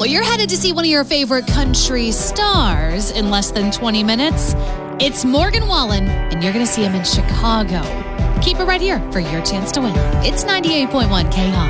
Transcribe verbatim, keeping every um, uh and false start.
Well, you're headed to see one of your favorite country stars in less than twenty minutes. It's Morgan Wallen, and you're going to see him in Chicago. Keep it right here for your chance to win. It's ninety-eight point one K H O P.